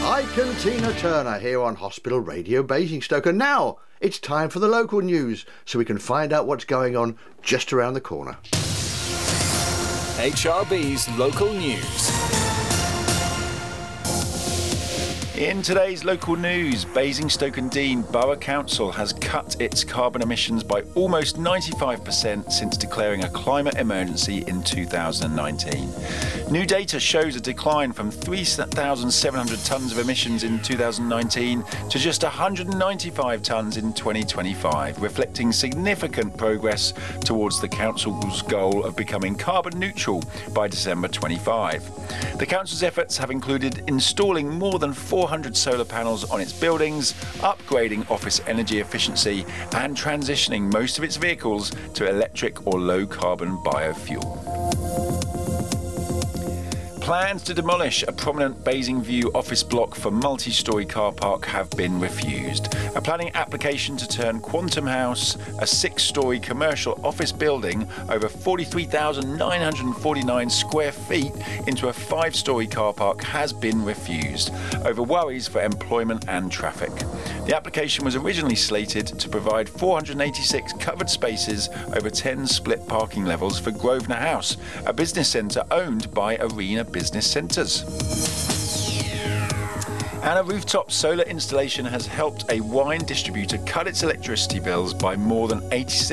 Ike and Tina Turner here on Hospital Radio Basingstoke. And now it's time for the local news so we can find out what's going on just around the corner. HRB's local news. In today's local news, Basingstoke and Deane Borough Council has cut its carbon emissions by almost 95% since declaring a climate emergency in 2019. New data shows a decline from 3,700 tonnes of emissions in 2019 to just 195 tonnes in 2025, reflecting significant progress towards the council's goal of becoming carbon neutral by December 25. The council's efforts have included installing more than 400 solar panels on its buildings, upgrading office energy efficiency, and transitioning most of its vehicles to electric or low-carbon biofuel. Plans to demolish a prominent Basingview office block for multi-storey car park have been refused. A planning application to turn Quantum House, a 6-storey commercial office building over 43,949 square feet, into a 5-storey car park has been refused over worries for employment and traffic. The application was originally slated to provide 486 covered spaces over 10 split parking levels for Grosvenor House, a business centre owned by Arena Business Centres. And a rooftop solar installation has helped a wine distributor cut its electricity bills by more than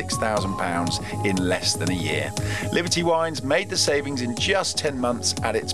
£86,000 in less than a year. Liberty Wines made the savings in just 10 months at its